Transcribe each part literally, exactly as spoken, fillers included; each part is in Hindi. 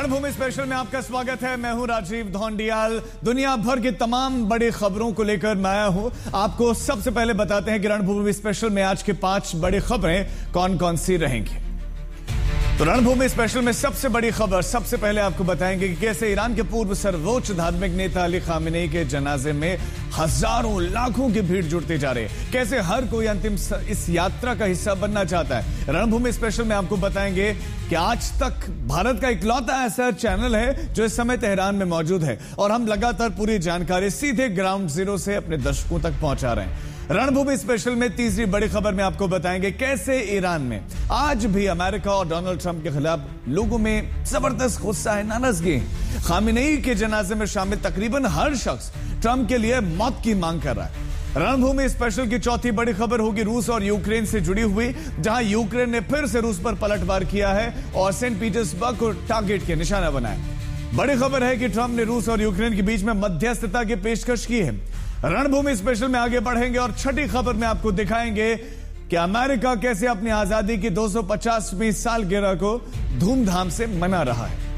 रणभूमि स्पेशल में आपका स्वागत है। मैं हूं राजीव धौंडियाल। दुनिया भर की तमाम बड़ी खबरों को लेकर मैं आया हूं। आपको सबसे पहले बताते हैं कि रणभूमि स्पेशल में आज के पांच बड़ी खबरें कौन कौन सी रहेंगी। तो रणभूमि स्पेशल में सबसे बड़ी खबर, सबसे पहले आपको बताएंगे कि कैसे ईरान के पूर्व सर्वोच्च धार्मिक नेता अली खामेनेई के जनाजे में हजारों लाखों की भीड़ जुटती जा रही है। कैसे हर कोई अंतिम इस यात्रा का हिस्सा बनना चाहता है। रणभूमि स्पेशल में आपको बताएंगे कि आज तक भारत का इकलौता ऐसा चैनल है जो इस समय तेहरान में मौजूद है और हम लगातार पूरी जानकारी सीधे ग्राउंड जीरो से अपने दर्शकों तक पहुंचा रहे हैं। रणभूमि स्पेशल में तीसरी बड़ी खबर में आपको बताएंगे कैसे ईरान में आज भी अमेरिका और डोनाल्ड ट्रंप के खिलाफ लोगों में जबरदस्त गुस्सा है, नाराजगी। खामेनेई के जनाजे में शामिल तकरीबन हर शख्स ट्रंप के लिए मौत की मांग कर रहा है। रणभूमि स्पेशल की चौथी बड़ी खबर होगी रूस और यूक्रेन से जुड़ी हुई, जहां यूक्रेन ने फिर से रूस पर पलटवार किया है और सेंट पीटर्सबर्ग को टारगेट के निशाना बनाया। बड़ी खबर है कि ट्रंप ने रूस और यूक्रेन के बीच में मध्यस्थता की पेशकश की है। रणभूमि स्पेशल में आगे बढ़ेंगे और छठी खबर में आपको दिखाएंगे कि अमेरिका कैसे अपनी आजादी की दो सौ पचासवीं सालगिरह को धूमधाम से मना रहा है।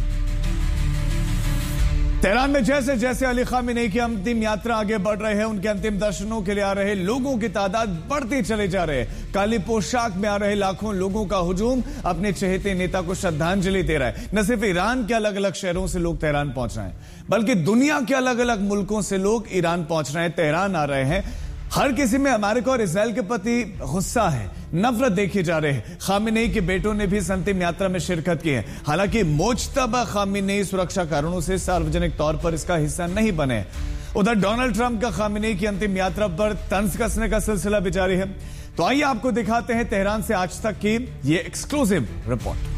तेहरान में जैसे जैसे अली खामेनेई की अंतिम यात्रा आगे बढ़ रहे हैं, उनके अंतिम दर्शनों के लिए आ रहे लोगों की तादाद बढ़ती चले जा रहे हैं। काली पोशाक में आ रहे लाखों लोगों का हुजूम अपने चहेते नेता को श्रद्धांजलि दे रहा है। न सिर्फ ईरान के अलग अलग शहरों से लोग तेहरान पहुंच रहे हैं, बल्कि दुनिया के अलग अलग मुल्कों से लोग ईरान पहुंच रहे हैं, तेहरान आ रहे हैं। हर किसी में अमेरिका और इजराइल के प्रति गुस्सा है, नफरत देखी जा रही है। खामेनेई के बेटों ने भी इस अंतिम यात्रा में शिरकत की है। हालांकि मुज्तबा खामेनेई सुरक्षा कारणों से सार्वजनिक तौर पर इसका हिस्सा नहीं बने। उधर डोनाल्ड ट्रंप का खामेनेई की अंतिम यात्रा पर तंज कसने का सिलसिला भी जारी है। तो आइए आपको दिखाते हैं तेहरान से आज तक की ये एक्सक्लूसिव रिपोर्ट।